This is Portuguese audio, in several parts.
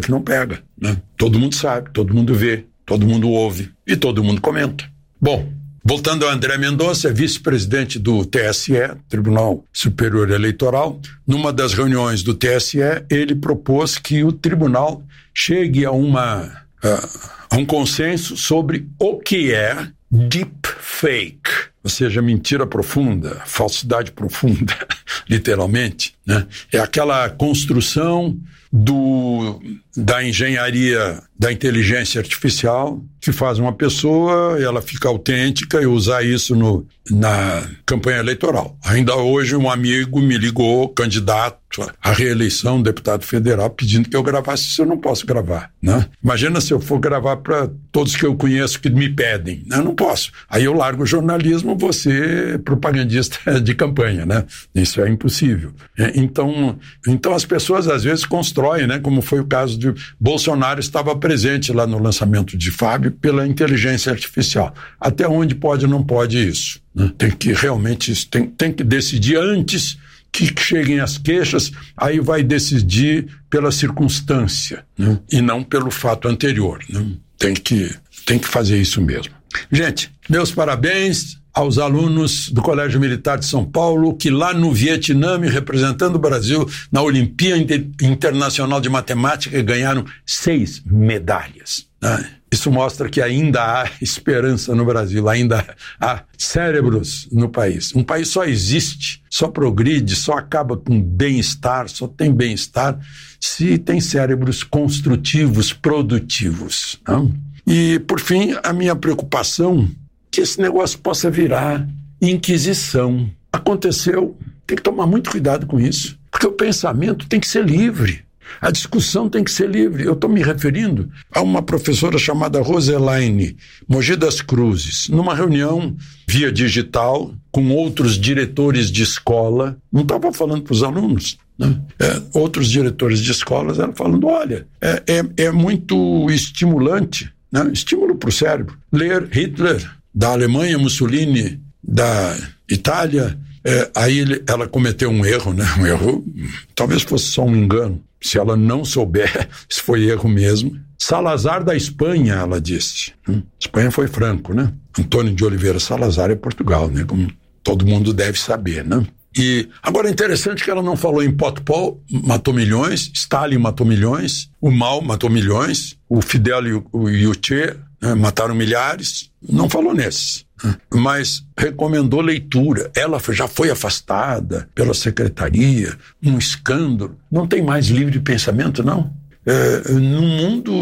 que não pega, né? Todo mundo sabe, todo mundo vê, todo mundo ouve e todo mundo comenta. Bom, voltando ao André Mendonça, vice-presidente do TSE, Tribunal Superior Eleitoral, numa das reuniões do TSE, ele propôs que o tribunal chegue a um consenso sobre o que é deepfake, ou seja, mentira profunda, falsidade profunda, literalmente, né? É aquela construção da engenharia da inteligência artificial que faz uma pessoa, ela fica autêntica e usar isso na campanha eleitoral. Ainda hoje um amigo me ligou, candidato à reeleição, deputado federal, pedindo que eu gravasse isso. Eu não posso gravar, né? Imagina se eu for gravar para todos que eu conheço que me pedem, né? Eu não posso. Aí eu largo o jornalismo, vou ser propagandista de campanha, né? Isso é impossível. Então as pessoas às vezes constroem, né? Como foi o caso de Bolsonaro, estava presente lá no lançamento de Fábio pela inteligência artificial. Até onde pode ou não pode isso, né? Tem que realmente tem que decidir antes que cheguem as queixas, aí vai decidir pela circunstância, né? E não pelo fato anterior, né? Tem que fazer isso mesmo. Gente, meus parabéns aos alunos do Colégio Militar de São Paulo, que lá no Vietnã, representando o Brasil na Olimpíada Internacional de Matemática, ganharam 6 medalhas, né? Isso mostra que ainda há esperança no Brasil, ainda há cérebros no país. Um país só existe, só progride, só acaba com bem-estar, só tem bem-estar se tem cérebros construtivos, produtivos, né? E, por fim, a minha preocupação que esse negócio possa virar inquisição. Aconteceu, tem que tomar muito cuidado com isso, porque o pensamento tem que ser livre, a discussão tem que ser livre. Eu estou me referindo a uma professora chamada Roselaine Mogi das Cruzes, numa reunião via digital com outros diretores de escola, não estava falando para os alunos, né? Outros diretores de escolas eram falando, olha, é muito estimulante, né? Estímulo para o cérebro, ler Hitler, da Alemanha, Mussolini, da Itália. Aí ela cometeu um erro, né? Um erro, talvez fosse só um engano. Se ela não souber, se foi erro mesmo. Salazar da Espanha, ela disse. Espanha foi Franco, né? Antônio de Oliveira Salazar é Portugal, né? Como todo mundo deve saber, né? E agora é interessante que ela não falou em Pol Pot, matou milhões, Stalin matou milhões, o Mao matou milhões, o Fidel e o Che, né, mataram milhares. Não falou nesses, né? Mas recomendou leitura. Ela já foi afastada pela secretaria, um escândalo. Não tem mais livre pensamento, não. No mundo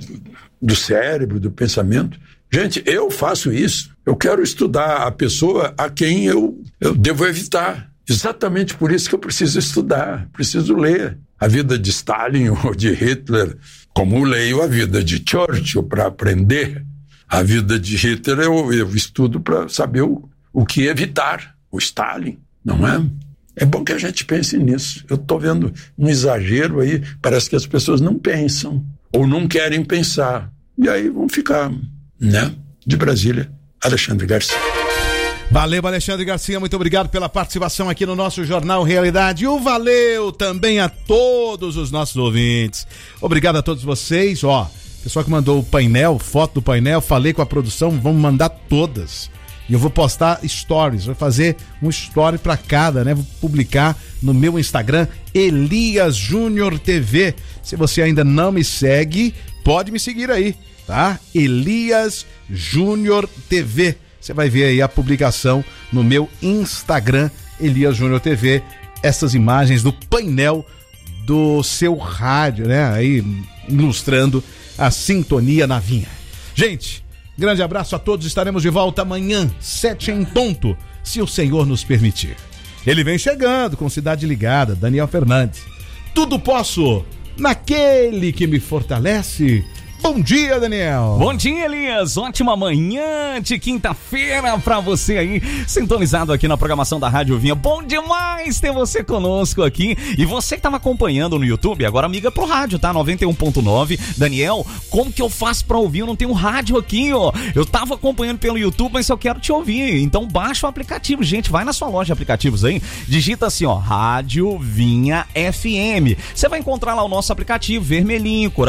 do cérebro, do pensamento, gente, eu faço isso. Eu quero estudar a pessoa a quem eu devo evitar. Exatamente por isso que eu preciso estudar, preciso ler a vida de Stalin ou de Hitler, como leio a vida de Churchill para aprender. A vida de Hitler eu estudo para saber o que evitar, o Stalin, não é? É bom que a gente pense nisso. Eu estou vendo um exagero aí, parece que as pessoas não pensam ou não querem pensar. E aí vão ficar, né? De Brasília, Alexandre Garcia. Valeu, Alexandre Garcia, muito obrigado pela participação aqui no nosso Jornal Realidade. E o valeu também a todos os nossos ouvintes. Obrigado a todos vocês. Pessoal que mandou o painel, foto do painel, falei com a produção, vamos mandar todas. E eu vou postar stories, vou fazer um story para cada, né? Vou publicar no meu Instagram, Elias Júnior TV. Se você ainda não me segue, pode me seguir aí, tá? Elias Júnior TV. Você vai ver aí a publicação no meu Instagram, Elias Júnior TV, essas imagens do painel do seu rádio, né? Aí ilustrando a sintonia na vinha. Gente, grande abraço a todos, estaremos de volta amanhã, 7 em ponto, se o Senhor nos permitir. Ele vem chegando com Cidade Ligada, Daniel Fernandes. Tudo posso naquele que me fortalece. Bom dia, Daniel. Bom dia, Elias. Ótima manhã de quinta-feira pra você aí, sintonizado aqui na programação da Rádio Vinha. Bom demais ter você conosco aqui. E você que tava acompanhando no YouTube, agora miga pro rádio, tá? 91.9. Daniel, como que eu faço pra ouvir? Eu não tenho rádio aqui, ó. Eu tava acompanhando pelo YouTube, mas eu quero te ouvir. Então baixa o aplicativo, gente. Vai na sua loja de aplicativos aí, digita assim, ó, Rádio Vinha FM. Você vai encontrar lá o nosso aplicativo, vermelhinho,